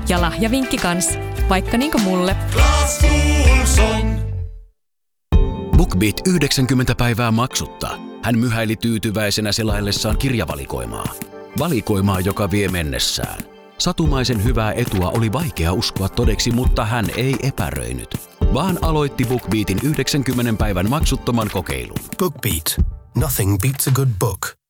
Ja lahjavinkki kans, vaikka niinku mulle. Clas Ohlson. BookBeat 90 päivää maksutta. Hän myhäili tyytyväisenä selaillessaan kirjavalikoimaa. Valikoimaa, joka vie mennessään. Satumaisen hyvää etua oli vaikea uskoa todeksi, mutta hän ei epäröinyt, vaan aloitti BookBeatin 90 päivän maksuttoman kokeilun. BookBeat. Nothing beats a good book.